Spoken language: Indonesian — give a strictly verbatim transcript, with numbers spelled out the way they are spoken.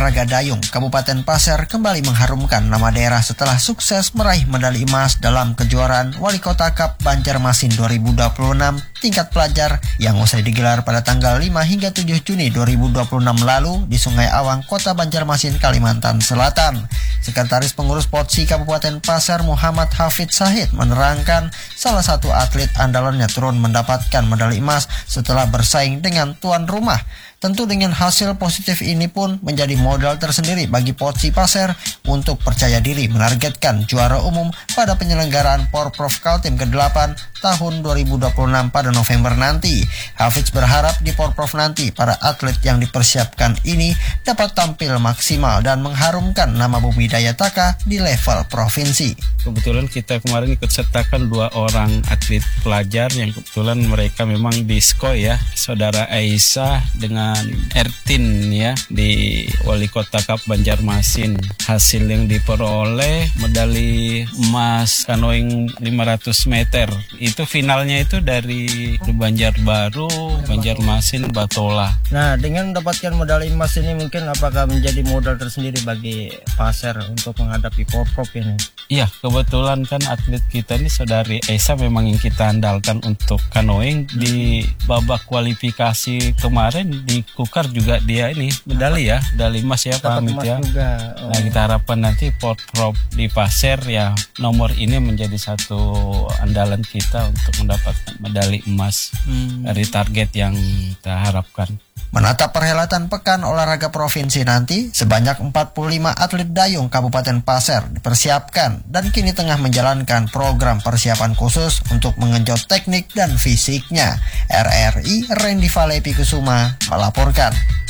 olahraga dayung Kabupaten Pasir kembali mengharumkan nama daerah setelah sukses meraih medali emas dalam kejuaraan Wali Kota Cup Banjarmasin dua ribu dua puluh enam tingkat pelajar yang usai digelar pada tanggal lima hingga tujuh Juni dua ribu dua puluh enam lalu di Sungai Awang, Kota Banjarmasin, Kalimantan Selatan. Sekretaris Pengurus P O T S I Kabupaten Pasir Muhammad Hafidz Syahid menerangkan salah satu atlet andalannya turun mendapatkan medali emas setelah bersaing dengan tuan rumah. Tentu dengan hasil positif ini pun menjadi modal tersendiri bagi P O T S I Pasir untuk percaya diri menargetkan juara umum pada penyelenggaraan Porprov Kaltim kedelapan tahun dua ribu dua puluh enam pada November nanti. Hafidz berharap di Porprov nanti para atlet yang dipersiapkan ini dapat tampil maksimal dan mengharumkan nama Bumi Daya Taka di level provinsi. Kebetulan kita kemarin ikut sertakan dua orang atlet pelajar yang kebetulan mereka memang di S K O ya, saudara Aisyah dengan Ertin ya di Wali Kota Cup Banjarmasin. Hasil yang diperoleh medali emas kanoing lima ratus meter. Itu finalnya itu dari Banjarbaru, Banjarmasin, Batola. Nah, dengan mendapatkan medali emas ini mungkin apakah menjadi modal tersendiri bagi Pasir untuk menghadapi Porprov ini? Iya, kebetulan kan atlet kita ini saudari Esa memang yang kita andalkan untuk kanoing. Di babak kualifikasi kemarin di Kukar juga dia ini medali ya, medali emas ya Pak Hamid ya. Juga. Oh. Nah, kita harapkan nanti Porprov di Pasir ya nomor ini menjadi satu andalan kita untuk mendapatkan medali emas hmm. dari target yang kita harapkan. Menatap perhelatan Pekan Olahraga Provinsi nanti, sebanyak empat puluh lima atlet dayung Kabupaten Pasir dipersiapkan dan kini tengah menjalankan program persiapan khusus untuk mengenjot teknik dan fisiknya. R R I Randy Valepi Kusuma melaporkan.